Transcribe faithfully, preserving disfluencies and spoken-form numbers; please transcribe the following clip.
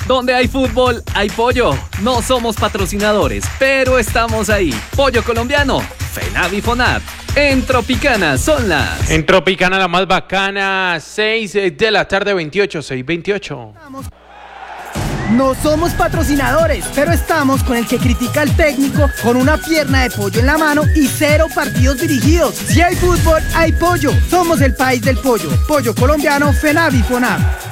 Donde hay fútbol, hay pollo. No somos patrocinadores, pero estamos ahí. Pollo colombiano, FENAV y FONAP. En Tropicana son las... En Tropicana la más bacana, seis de la tarde, veintiocho, seis veintiocho. No somos patrocinadores, pero estamos con el que critica al técnico con una pierna de pollo en la mano y cero partidos dirigidos. Si hay fútbol, hay pollo. Somos el país del pollo. Pollo colombiano, FENAV y FONAP.